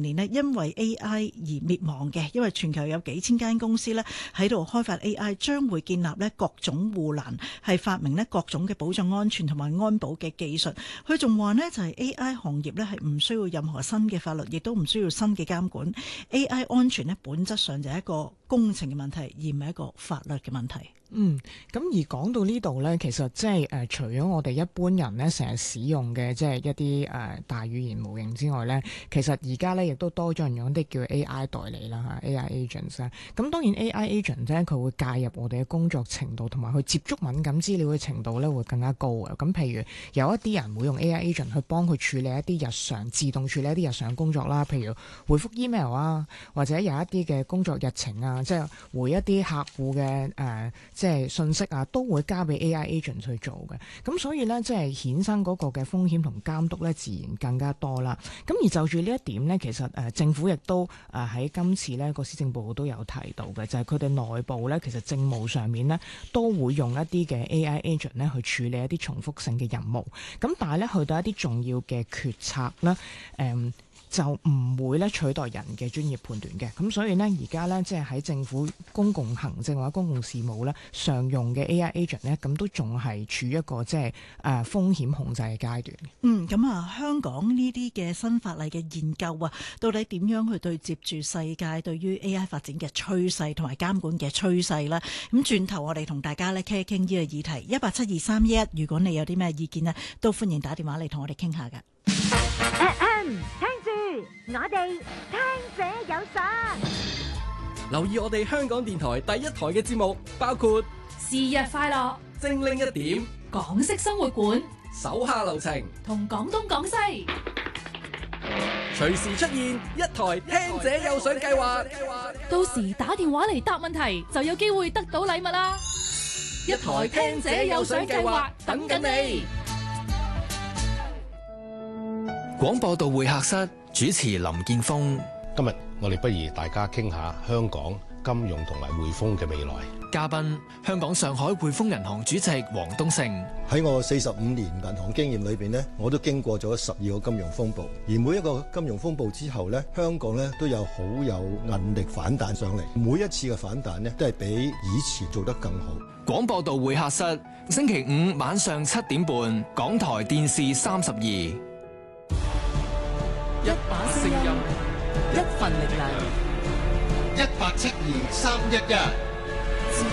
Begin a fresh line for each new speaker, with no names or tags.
年呢，因為 AI 而滅亡嘅，因為全球有幾千間公司呢喺度開發 AI，將會建立呢各種護欄，係發明呢各種嘅保障安全同埋安保嘅技術。佢仲話呢，就係 AI 行業呢係唔需要任何新嘅法律，亦都唔需要新嘅監管。AI 安全呢本質上就係一個工程嘅問題，而唔係一個法律嘅問題。
咁而講到呢度呢，其實即係除咗我哋一般人呢成日使用嘅即係一啲大語言模型之外呢，其實而家呢亦都多咗人用啲叫 AI 代理啦嚇 AI agents 啦。咁當然 AI agent 咧，佢會介入我哋嘅工作程度，同埋去接觸敏感資料嘅程度呢會更加高嘅。咁譬如有一啲人會用 AI agent 去幫佢處理一啲日常自動處理一啲日常工作啦，譬如回覆 email 啊，或者有一啲嘅工作日程啊，即係回一啲客戶嘅即係信息啊，都會交俾 AI agent 去做嘅。咁所以呢，即係衍生嗰個嘅風險同監督呢，自然更加多啦。咁而就住呢一點呢，其實政府亦都喺今次呢個施政報告都有提到嘅，就係佢哋內部呢，其實政務上面呢，都會用一啲嘅 AI agent 呢去處理一啲重複性嘅任務。咁但係呢，去到一啲重要嘅決策啦，就唔會咧取代人嘅專業判斷嘅。咁所以呢，而家呢，即係喺政府公共行政或者公共事務呢上用嘅 AI agent 呢，咁都仲係處於一個即係風險控制嘅階段。
咁啊，香港呢啲嘅新法例嘅研究啊，到底點樣去對接住世界對於 AI 發展嘅趨勢同埋監管嘅趨勢呢？咁轉頭我哋同大家呢傾一傾呢個議題，1872311，如果你有啲咩意見呢，都歡迎打電話嚟同我哋傾下㗎。
聽住，我哋聽者有信。
留意我哋香港電台第一台嘅節目，包括
是日快樂、
精靈一點、
港式生活館、
手下留情
同廣東廣西。
隨時出現一台聽者有信計劃，
到時打電話嚟答問題就有機會得到禮物啦！
一台聽者有信計劃等緊你。廣播道會客室主持林建峰。
今日我哋不如大家傾下香港金融同埋匯豐嘅未來。
嘉賓香港上海匯豐銀行主席黃東勝。
喺我45年銀行經驗裏邊呢，我都經過咗12個金融風暴，而每一個金融風暴之後呢，香港呢都有好有韌力反彈上嚟。每一次嘅反彈呢，都係比以前做得更好。
廣播道會客室星期5晚上7點半，港台電視32。
一把聲音，一份力量。
1872-311